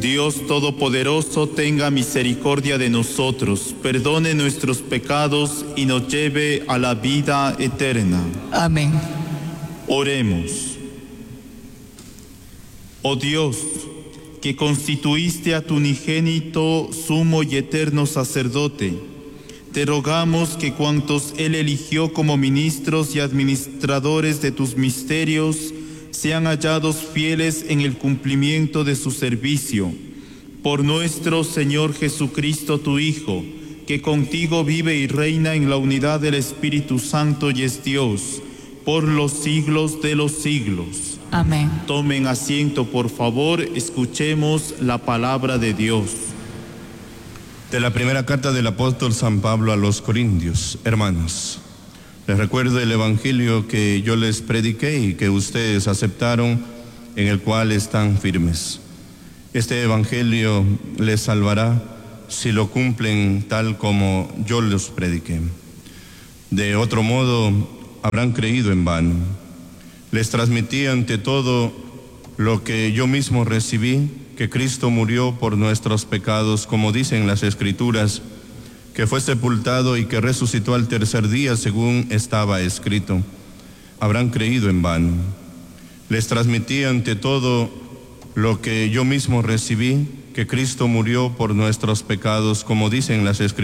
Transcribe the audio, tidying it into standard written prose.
Dios Todopoderoso tenga misericordia de nosotros, perdone nuestros pecados y nos lleve a la vida eterna. Amén. Oremos. Oh Dios, que constituiste a tu unigénito, sumo y eterno sacerdote, te rogamos que cuantos Él eligió como ministros y administradores de tus misterios sean hallados fieles en el cumplimiento de su servicio. Por nuestro Señor Jesucristo, tu Hijo, que contigo vive y reina en la unidad del Espíritu Santo y es Dios, por los siglos de los siglos. Amén. Tomen asiento, por favor, escuchemos la palabra de Dios. De la primera carta del apóstol San Pablo a los Corintios. Hermanos, les recuerdo el evangelio que yo les prediqué y que ustedes aceptaron, en el cual están firmes. Este evangelio les salvará si lo cumplen tal como yo los prediqué. De otro modo, habrán creído en vano. Les transmití ante todo lo que yo mismo recibí, que Cristo murió por nuestros pecados, como dicen las Escrituras, que fue sepultado y que resucitó al tercer día, según estaba escrito. Habrán creído en vano. Les transmití ante todo lo que yo mismo recibí, que Cristo murió por nuestros pecados, como dicen las Escrituras,